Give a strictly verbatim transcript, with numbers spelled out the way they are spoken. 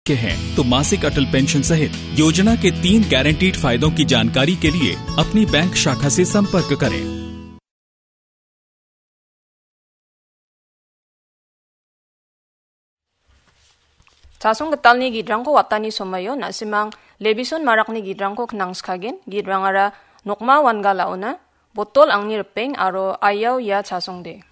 के हैं तो मासिक अटल पेंशन सहित योजना के तीन गारंटीड फायदों की जानकारी के लिए अपनी बैंक शाखा से संपर्क करें। 자송 그딸니 기드랑코 왔다니 소마요 나시망 레비손 마락니 기드랑코 knangskagin gidrangara nokma wanga launa botol angni rpeng aro ayaw ya chasongde